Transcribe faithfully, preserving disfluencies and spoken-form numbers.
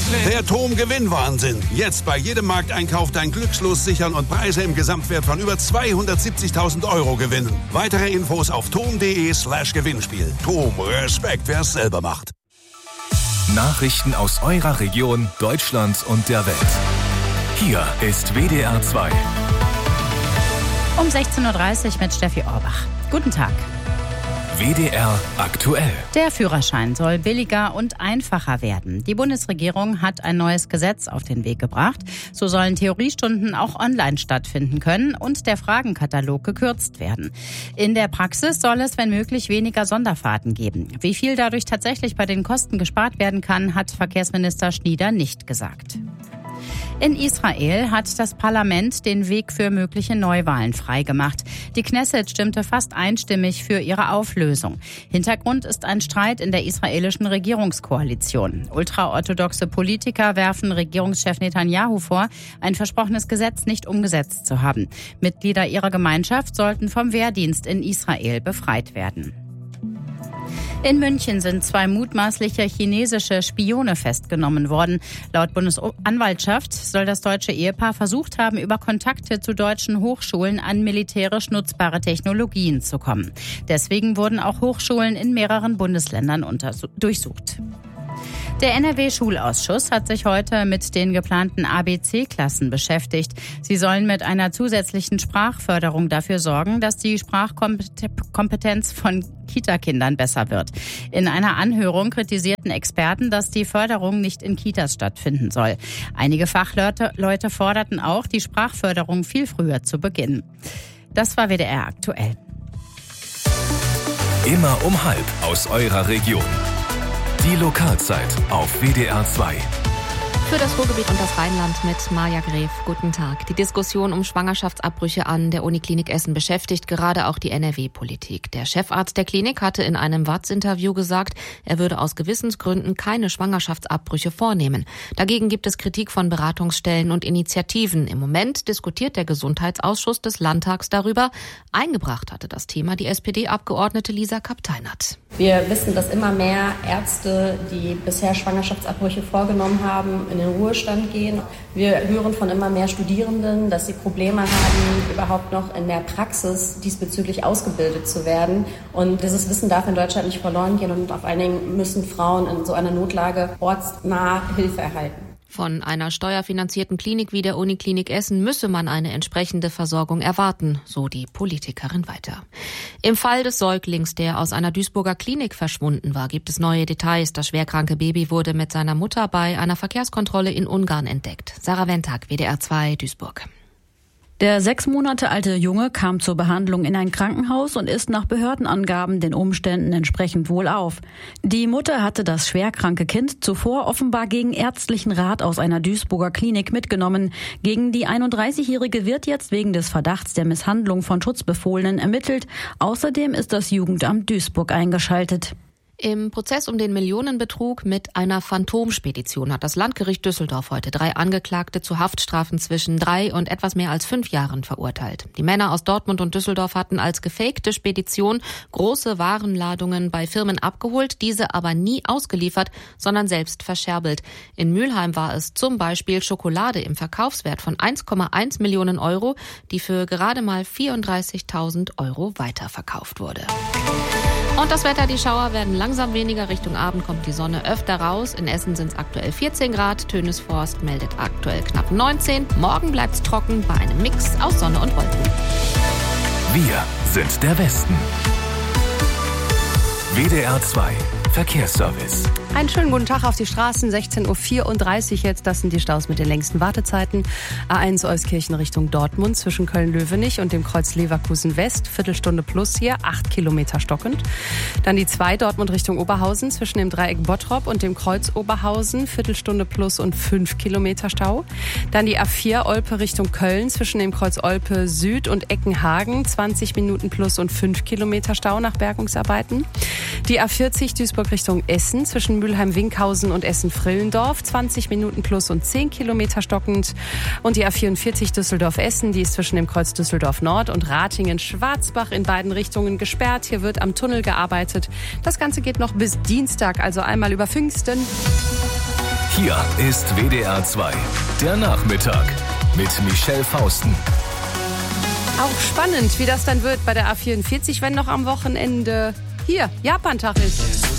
Der T O M Gewinnwahnsinn. Jetzt bei jedem Markteinkauf dein Glückslos sichern und Preise im Gesamtwert von über zweihundertsiebzigtausend Euro gewinnen. Weitere Infos auf tom.de slash Gewinnspiel. T O M, Respekt, wer es selber macht. Nachrichten aus eurer Region, Deutschland und der Welt. Hier ist W D R zwei. Um sechzehn Uhr dreißig mit Steffi Orbach. Guten Tag. W D R aktuell. Der Führerschein soll billiger und einfacher werden. Die Bundesregierung hat ein neues Gesetz auf den Weg gebracht. So sollen Theoriestunden auch online stattfinden können und der Fragenkatalog gekürzt werden. In der Praxis soll es, wenn möglich, weniger Sonderfahrten geben. Wie viel dadurch tatsächlich bei den Kosten gespart werden kann, hat Verkehrsminister Schnieder nicht gesagt. In Israel hat das Parlament den Weg für mögliche Neuwahlen freigemacht. Die Knesset stimmte fast einstimmig für ihre Auflösung. Hintergrund ist ein Streit in der israelischen Regierungskoalition. Ultraorthodoxe Politiker werfen Regierungschef Netanyahu vor, ein versprochenes Gesetz nicht umgesetzt zu haben. Mitglieder ihrer Gemeinschaft sollten vom Wehrdienst in Israel befreit werden. In München sind zwei mutmaßliche chinesische Spione festgenommen worden. Laut Bundesanwaltschaft soll das deutsche Ehepaar versucht haben, über Kontakte zu deutschen Hochschulen an militärisch nutzbare Technologien zu kommen. Deswegen wurden auch Hochschulen in mehreren Bundesländern untersucht, durchsucht. Der N R W-Schulausschuss hat sich heute mit den geplanten A B C-Klassen beschäftigt. Sie sollen mit einer zusätzlichen Sprachförderung dafür sorgen, dass die Sprachkompetenz von Kita-Kindern besser wird. In einer Anhörung kritisierten Experten, dass die Förderung nicht in Kitas stattfinden soll. Einige Fachleute Leute forderten auch, die Sprachförderung viel früher zu beginnen. Das war W D R aktuell. Immer um halb aus eurer Region. Die Lokalzeit auf W D R zwei. Für das Ruhrgebiet und das Rheinland mit Maja Gref. Guten Tag. Die Diskussion um Schwangerschaftsabbrüche an der Uniklinik Essen beschäftigt gerade auch die N R W-Politik. Der Chefarzt der Klinik hatte in einem W A Z-Interview gesagt, er würde aus Gewissensgründen keine Schwangerschaftsabbrüche vornehmen. Dagegen gibt es Kritik von Beratungsstellen und Initiativen. Im Moment diskutiert der Gesundheitsausschuss des Landtags darüber. Eingebracht hatte das Thema die S P D-Abgeordnete Lisa Kapteinert. Wir wissen, dass immer mehr Ärzte, die bisher Schwangerschaftsabbrüche vorgenommen haben, in den Ruhestand gehen. Wir hören von immer mehr Studierenden, dass sie Probleme haben, überhaupt noch in der Praxis diesbezüglich ausgebildet zu werden. Und dieses Wissen darf in Deutschland nicht verloren gehen und vor allen Dingen müssen Frauen in so einer Notlage ortsnah Hilfe erhalten. Von einer steuerfinanzierten Klinik wie der Uniklinik Essen müsse man eine entsprechende Versorgung erwarten, so die Politikerin weiter. Im Fall des Säuglings, der aus einer Duisburger Klinik verschwunden war, gibt es neue Details. Das schwerkranke Baby wurde mit seiner Mutter bei einer Verkehrskontrolle in Ungarn entdeckt. Sarah Wentag, W D R zwei, Duisburg. Der sechs Monate alte Junge kam zur Behandlung in ein Krankenhaus und ist nach Behördenangaben den Umständen entsprechend wohlauf. Die Mutter hatte das schwerkranke Kind zuvor offenbar gegen ärztlichen Rat aus einer Duisburger Klinik mitgenommen. Gegen die einunddreißigjährige wird jetzt wegen des Verdachts der Misshandlung von Schutzbefohlenen ermittelt. Außerdem ist das Jugendamt Duisburg eingeschaltet. Im Prozess um den Millionenbetrug mit einer Phantomspedition hat das Landgericht Düsseldorf heute drei Angeklagte zu Haftstrafen zwischen drei und etwas mehr als fünf Jahren verurteilt. Die Männer aus Dortmund und Düsseldorf hatten als gefakte Spedition große Warenladungen bei Firmen abgeholt, diese aber nie ausgeliefert, sondern selbst verscherbelt. In Mülheim war es zum Beispiel Schokolade im Verkaufswert von eins Komma eins Millionen Euro, die für gerade mal vierunddreißigtausend Euro weiterverkauft wurde. Und das Wetter, die Schauer werden langsam weniger. Richtung Abend kommt die Sonne öfter raus. In Essen sind es aktuell vierzehn Grad. Tönisforst meldet aktuell knapp neunzehn. Morgen bleibt es trocken bei einem Mix aus Sonne und Wolken. Wir sind der Westen. W D R zwei Verkehrsservice. Einen schönen guten Tag auf die Straßen, sechzehn Uhr vierunddreißig jetzt. Das sind die Staus mit den längsten Wartezeiten. A eins Euskirchen Richtung Dortmund zwischen Köln-Löwenich und dem Kreuz Leverkusen West. Viertelstunde plus hier, acht Kilometer stockend. Dann die zwei Dortmund Richtung Oberhausen zwischen dem Dreieck Bottrop und dem Kreuz Oberhausen. Viertelstunde plus und fünf Kilometer Stau. Dann die A vier Olpe Richtung Köln zwischen dem Kreuz Olpe Süd und Eckenhagen. zwanzig Minuten plus und fünf Kilometer Stau nach Bergungsarbeiten. Die A vierzig Duisburg Richtung Essen zwischen Mülheim-Winkhausen und Essen-Frillendorf. zwanzig Minuten plus und zehn Kilometer stockend. Und die A vierundvierzig Düsseldorf-Essen, die ist zwischen dem Kreuz Düsseldorf Nord und Ratingen-Schwarzbach in beiden Richtungen gesperrt. Hier wird am Tunnel gearbeitet. Das Ganze geht noch bis Dienstag, also einmal über Pfingsten. Hier ist W D R zwei, der Nachmittag mit Michelle Fausten. Auch spannend, wie das dann wird bei der A vierundvierzig, wenn noch am Wochenende hier Japantag ist.